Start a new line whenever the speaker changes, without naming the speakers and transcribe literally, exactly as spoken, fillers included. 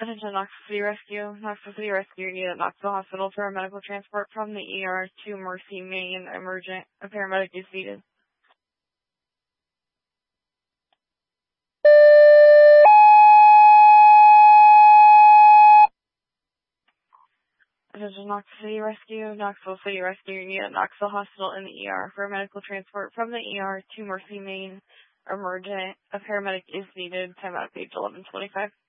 Attention Knoxville City Rescue. Knoxville City Rescue, you need at Knoxville Hospital for a medical transport from the E R to Mercy, Maine. Emergent. A paramedic is needed. Attention Knoxville City Rescue. Knoxville City Rescue, you need at Knoxville Hospital in the E R for a medical transport from the E R to Mercy, Maine. Emergent. A paramedic is needed. Time out page eleven twenty-five.